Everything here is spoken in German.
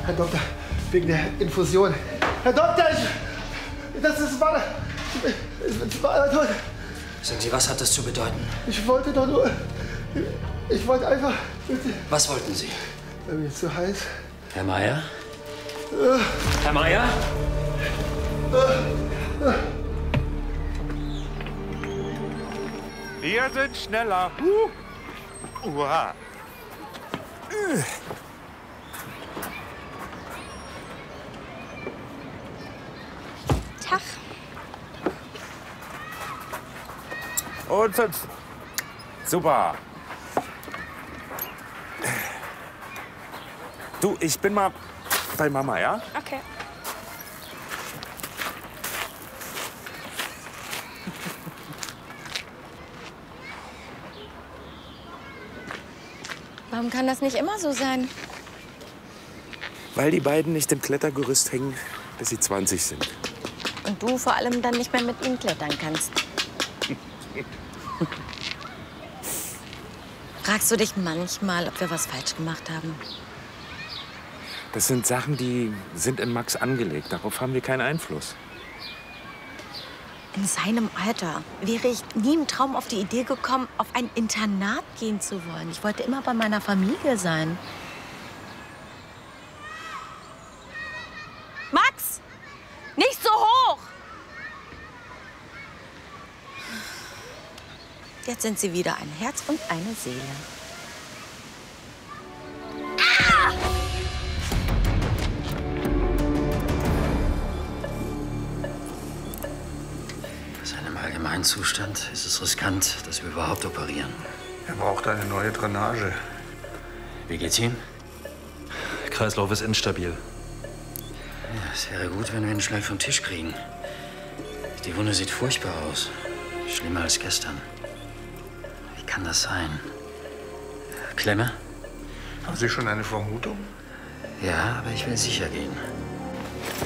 Herr Doktor, wegen der Infusion. Herr Doktor, das war tot. Sagen Sie, was hat das zu bedeuten? Ich wollte doch nur... Ich wollte einfach... Was wollten Sie? Mir ist zu heiß. Herr Meier? Herr Meier? Wir sind schneller. Uha. Tag. Und 5. Super. Du, ich bin mal bei Mama, ja? Okay. Warum kann das nicht immer so sein? Weil die beiden nicht im Klettergerüst hängen, bis sie 20 sind. Und du vor allem dann nicht mehr mit ihnen klettern kannst. Fragst du dich manchmal, ob wir was falsch gemacht haben? Das sind Sachen, die sind in Max angelegt. Darauf haben wir keinen Einfluss. In seinem Alter wäre ich nie im Traum auf die Idee gekommen, auf ein Internat gehen zu wollen. Ich wollte immer bei meiner Familie sein. Max! Nicht so hoch! Jetzt sind sie wieder ein Herz und eine Seele. Bei seinem allgemeinen Zustand ist es riskant, dass wir überhaupt operieren. Er braucht eine neue Drainage. Wie geht's ihm? Kreislauf ist instabil. Ja, es wäre gut, wenn wir ihn schnell vom Tisch kriegen. Die Wunde sieht furchtbar aus. Schlimmer als gestern. Wie kann das sein? Klemme? Haben Sie schon eine Vermutung? Ja, aber ich will sicher gehen.